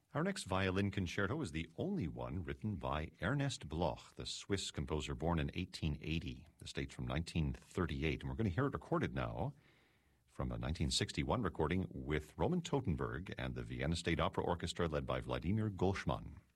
Our next violin concerto is the only one written by Ernest Bloch, the Swiss composer born in 1880. This dates from 1938, and we're going to hear it recorded now from a 1961 recording with Roman Totenberg and the Vienna State Opera Orchestra led by Vladimir Golshman.